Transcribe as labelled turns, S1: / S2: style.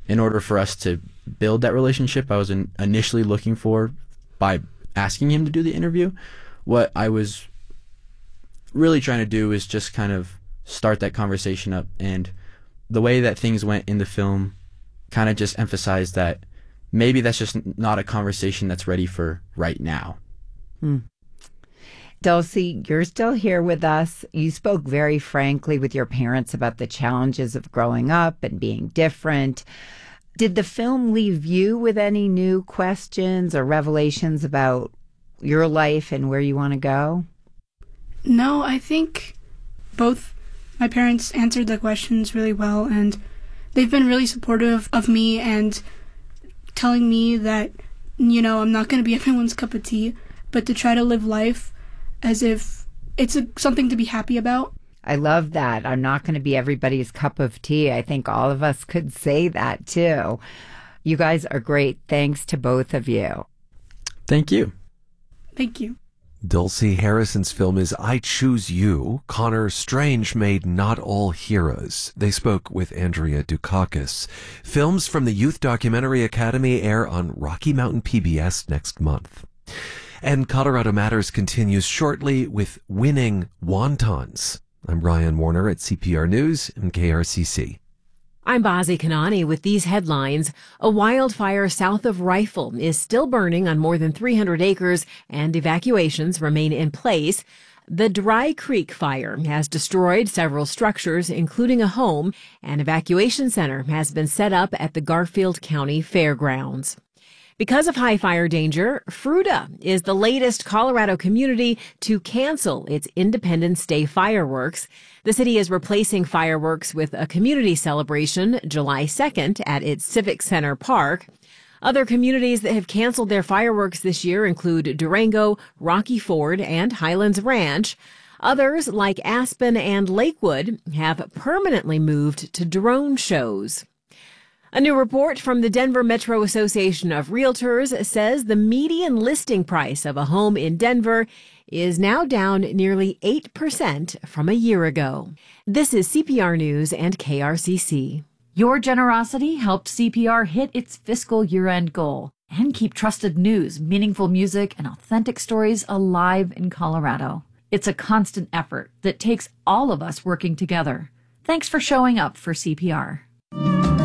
S1: in order for us to build that relationship I was initially looking for by asking him to do the interview, what I was really trying to do is just kind of start that conversation up. And the way that things went in the film kind of just emphasized that maybe that's just not a conversation that's ready for right now.
S2: Dulcie, you're still here with us. You spoke very frankly with your parents about the challenges of growing up and being different. Did the film leave you with any new questions or revelations about your life and where you want to go?
S3: No, I think both my parents answered the questions really well, and they've been really supportive of me and telling me that, I'm not going to be everyone's cup of tea, but to try to live life as if it's something to be happy about.
S2: I love that. I'm not going to be everybody's cup of tea. I think all of us could say that too. You guys are great. Thanks to both of you.
S1: Thank you.
S3: Thank you.
S4: Dulcie Harrison's film is I Choose You. Connor Strange made Not All Heroes. They spoke with Andrea Dukakis. Films from the Youth Documentary Academy air on Rocky Mountain PBS next month. And Colorado Matters continues shortly with Winning Wontons. I'm Ryan Warner at CPR News and KRCC.
S5: I'm Bazi Kanani with these headlines. A wildfire south of Rifle is still burning on more than 300 acres and evacuations remain in place. The Dry Creek fire has destroyed several structures, including a home. An evacuation center has been set up at the Garfield County Fairgrounds. Because of high fire danger, Fruita is the latest Colorado community to cancel its Independence Day fireworks. The city is replacing fireworks with a community celebration July 2nd at its Civic Center Park. Other communities that have canceled their fireworks this year include Durango, Rocky Ford, and Highlands Ranch. Others, like Aspen and Lakewood, have permanently moved to drone shows. A new report from the Denver Metro Association of Realtors says the median listing price of a home in Denver is now down nearly 8% from a year ago. This is CPR News and KRCC.
S6: Your generosity helped CPR hit its fiscal year-end goal and keep trusted news, meaningful music, and authentic stories alive in Colorado. It's a constant effort that takes all of us working together. Thanks for showing up for CPR.